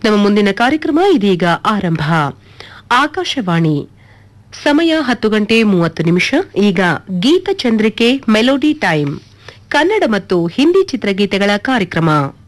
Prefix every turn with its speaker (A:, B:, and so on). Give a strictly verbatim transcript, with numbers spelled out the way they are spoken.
A: ನಮ್ಮ ಮುಂದಿನ ಕಾರ್ಯಕ್ರಮ ಇದೀಗ ಆರಂಭ. ಆಕಾಶವಾಣಿ ಸಮಯ ಹತ್ತು ಗಂಟೆ ಮೂವತ್ತು ನಿಮಿಷ. ಈಗ ಗೀತಚಂದ್ರಿಕೆ ಮೆಲೋಡಿ ಟೈಮ್, ಕನ್ನಡ ಮತ್ತು ಹಿಂದಿ ಚಿತ್ರಗೀತೆಗಳ ಕಾರ್ಯಕ್ರಮ.